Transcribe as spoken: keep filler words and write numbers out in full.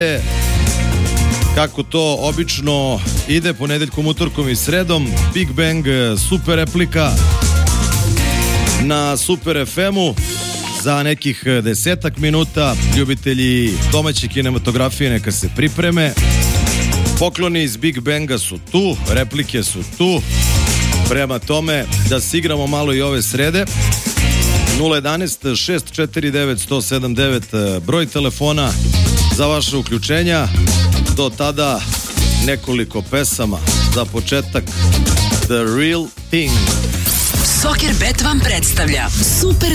Kako to obično ide ponedeljkom, utorkom i sredom. Big Bang, super replika na Super ef emu za nekih desetak minuta. Ljubitelji domaće kinematografije neka se pripreme. Pokloni iz Big Banga su tu, replike su tu. Prema tome da se igramo malo i ove srede. nula jedanaest šest četiri devet sto sedam devet broj telefona za vaše uključenja. Do tada nekoliko pesama. Za početak The Real Thing. Soccer Bet vam predstavlja Super